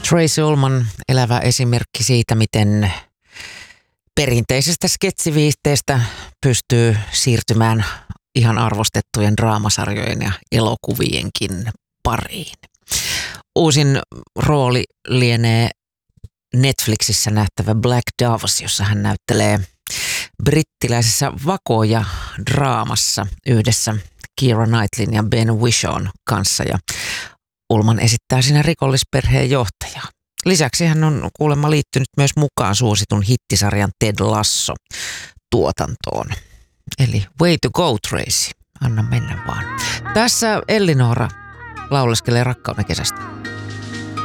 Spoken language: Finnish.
Tracey Ullman, elävä esimerkki siitä, miten perinteisestä sketsiviihteestä pystyy siirtymään ihan arvostettujen draamasarjojen ja elokuvienkin pariin. Uusin rooli lienee Netflixissä nähtävä Black Doves, jossa hän näyttelee brittiläisessä vakoja-draamassa yhdessä Keira Knightleyn ja Ben Whishawn kanssa, ja Ullman esittää siinä rikollisperheen johtajaa. Lisäksi hän on kuulemma liittynyt myös mukaan suositun hittisarjan Ted Lasso tuotantoon. Eli way to go, Tracey. Anna mennä vaan. Tässä Ellinora lauleskelee rakkauden kesästä.